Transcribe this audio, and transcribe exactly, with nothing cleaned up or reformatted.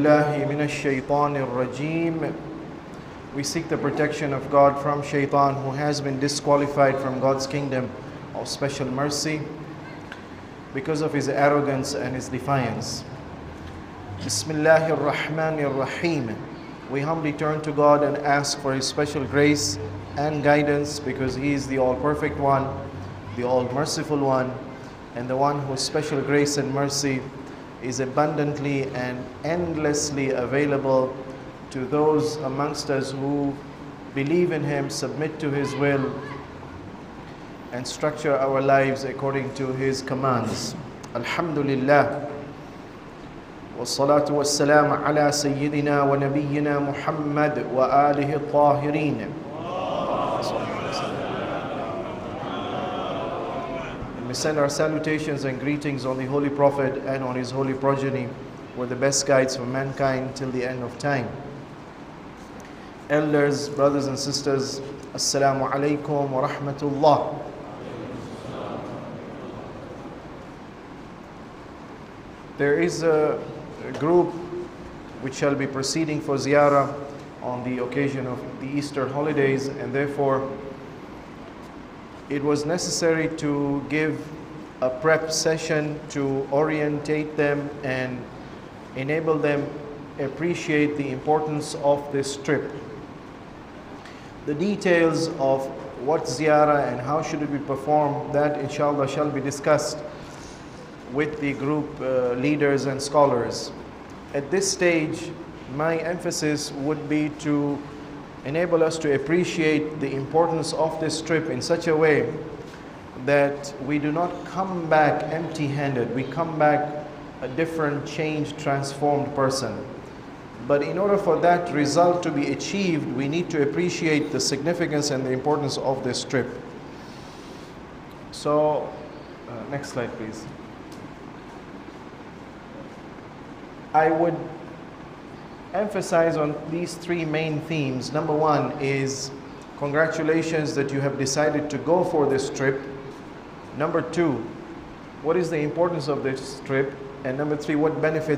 بالله من الشيطان الرجيم. We seek the protection of God from shaitan, who has been disqualified from God's kingdom of special mercy because of his arrogance and his defiance. Bismillahir Rahmanir Rahim. We humbly turn to God and ask for his special grace and guidance, because he is the all-perfect one, the all-merciful one, and the one whose special grace and mercy is abundantly and endlessly available to those amongst us who believe in him, submit to his will, and structure our lives according to his commands. Alhamdulillah. والصلاة والسلام على سيدنا ونبينا محمد وآله الطاهرين. And we send our salutations and greetings on the Holy Prophet and on his holy progeny, who are the best guides for mankind till the end of time. Elders, brothers and sisters, Assalamu alaikum wa rahmatullah. There is a group which shall be proceeding for ziyarah on the occasion of the Easter holidays, and therefore it was necessary to give a prep session to orientate them and enable them appreciate the importance of this trip. The details of what ziyarah and how should it be performed, that inshallah shall be discussed with the group uh, leaders and scholars. At this stage, my emphasis would be to enable us to appreciate the importance of this trip in such a way that we do not come back empty-handed. We come back a different, changed, transformed person. But in order for that result to be achieved, we need to appreciate the significance and the importance of this trip. So, uh, next slide please. I would emphasize on these three main themes. Number one is congratulations that you have decided to go for this trip. Number two, what is the importance of this trip? And number three, what benefits